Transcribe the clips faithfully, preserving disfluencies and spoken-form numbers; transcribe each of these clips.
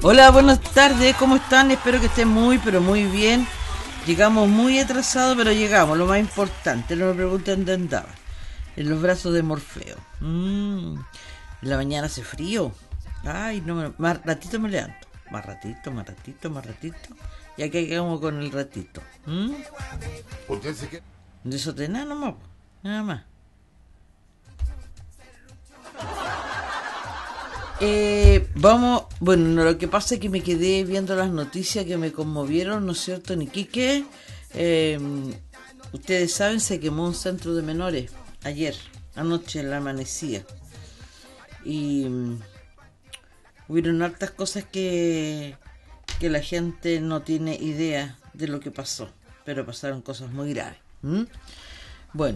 Hola, buenas tardes, ¿cómo están? Espero que estén muy, pero muy bien. Llegamos muy atrasados, pero llegamos, lo más importante. No me pregunten dónde andaba. En los brazos de Morfeo. Mm, en la mañana hace frío. Ay, no, me- más ratito me levanto. Más ratito, más ratito, más ratito. Y aquí quedamos con el ratito. ¿Mm? Usted se queda. De eso te nada nomás, po, nada más. Eh, vamos, bueno, no, lo que pasa es que me quedé viendo las noticias que me conmovieron, ¿no es cierto? En Iquique, eh, ustedes saben, se quemó un centro de menores ayer, anoche en la amanecía. Y mm, hubieron hartas cosas que, que la gente no tiene idea de lo que pasó, pero pasaron cosas muy graves. ¿Mm? Bueno,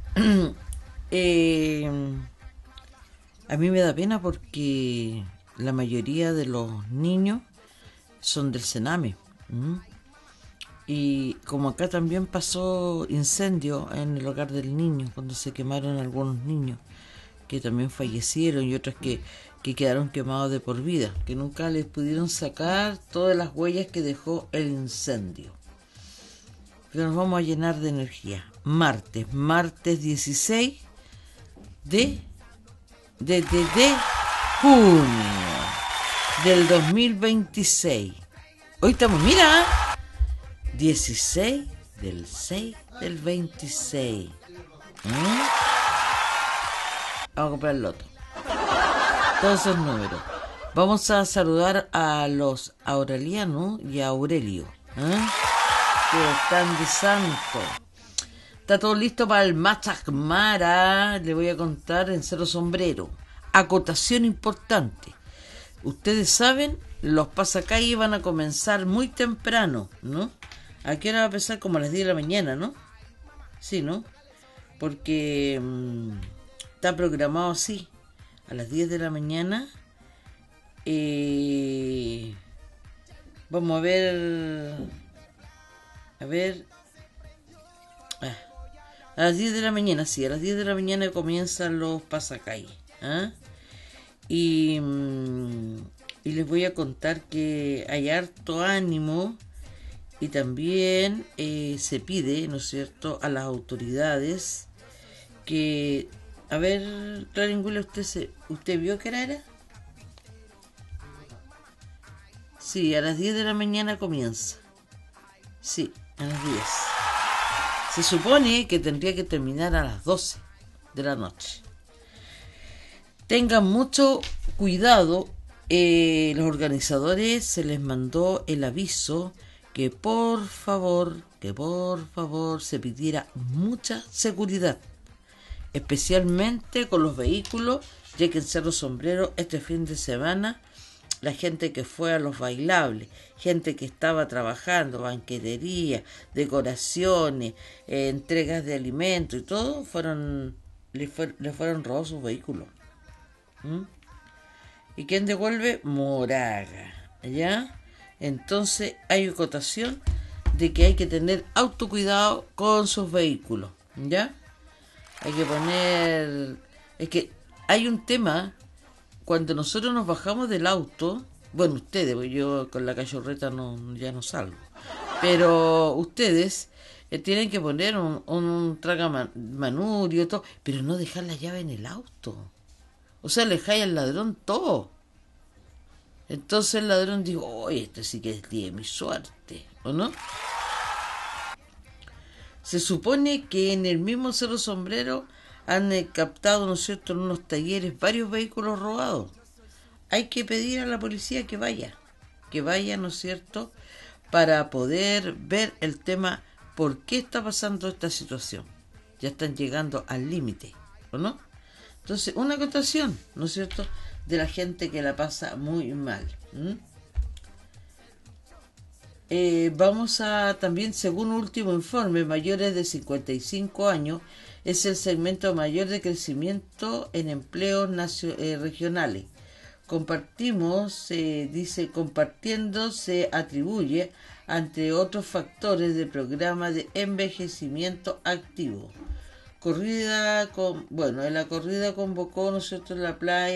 eh, a mí me da pena porque la mayoría de los niños son del Sename. ¿Mm? Y como acá también pasó incendio en el hogar del niño, cuando se quemaron algunos niños, que también fallecieron y otros que, que quedaron quemados de por vida, que nunca les pudieron sacar todas las huellas que dejó el incendio. Pero nos vamos a llenar de energía. Martes, martes dieciséis de, de, de, de junio del dos mil veintiséis. Hoy estamos, mira, dieciséis del seis del veintiséis. ¿Mm? Vamos a comprar el loto. Todos esos números. Vamos a saludar a los Aureliano y a Aurelio, ¿eh? Que están de santo. Está todo listo para el Machacmara. Le voy a contar en Cerro Sombrero. Acotación importante. Ustedes saben, los pasacalles van a comenzar muy temprano, ¿no? ¿A qué hora va a empezar? Como a las diez de la mañana, ¿no? Sí, ¿no? Porque mmm, está programado así. A las diez de la mañana. Eh, vamos a ver. A ver. Ah, a las diez de la mañana, sí. A las diez de la mañana comienzan los pasacalles. ¿Ah? Y, mmm, y les voy a contar que hay harto ánimo. Y también eh, se pide, ¿no es cierto?, a las autoridades que... A ver, Clarín, ¿usted, se, ¿usted vio qué hora era? Sí, a las diez de la mañana comienza. Sí, a las diez. Se supone que tendría que terminar a las doce de la noche. Tengan mucho cuidado. Eh, los organizadores se les mandó el aviso que por favor, que por favor se pidiera mucha seguridad, especialmente con los vehículos, ya que en Cerro Sombrero este fin de semana la gente que fue a los bailables, gente que estaba trabajando, banquetería, decoraciones, eh, entregas de alimentos y todo, fueron le, fue, le fueron robados sus vehículos. ¿Mm? ¿Y quién devuelve? Moraga, ¿ya? Entonces hay acotación de que hay que tener autocuidado con sus vehículos, ¿ya? Hay que poner... Es que hay un tema, cuando nosotros nos bajamos del auto, bueno, ustedes, porque yo con la cachorreta no, ya no salgo, pero ustedes eh, tienen que poner un, un, un tragamanubrio, todo, pero no dejar la llave en el auto. O sea, le dejáis al ladrón todo. Entonces el ladrón dijo, oye, este sí que es día de mi suerte, ¿o no? Se supone que en el mismo Cerro Sombrero han eh, captado, ¿no es cierto?, en unos talleres varios vehículos robados. Hay que pedir a la policía que vaya, que vaya, ¿no es cierto?, para poder ver el tema, por qué está pasando esta situación. Ya están llegando al límite, ¿o no? Entonces, una acotación, ¿no es cierto?, de la gente que la pasa muy mal. ¿Mm? Eh, vamos a también, según último informe, mayores de cincuenta y cinco años es el segmento mayor de crecimiento en empleos nacio- eh, regionales. Compartimos, eh, dice, compartiendo se atribuye, entre otros factores, del programa de envejecimiento activo. Corrida con, bueno, en la corrida convocó, ¿no es cierto?, en la playa